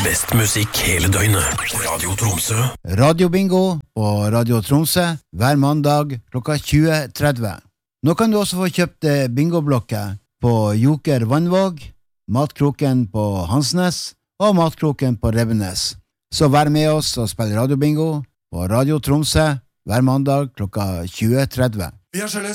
Best musikk hele døgnet. Radio Tromsø. Radio Bingo på Radio Tromsø hver mandag klokka 20.30. Nå kan du også få kjøpt bingoblokker på Joker Vannvåg, Matkroken på Hansnes og Matkroken på Revenes. Så vær med oss og spill Radio Bingo på Radio Tromsø hver mandag klokka 20.30. Vi har selv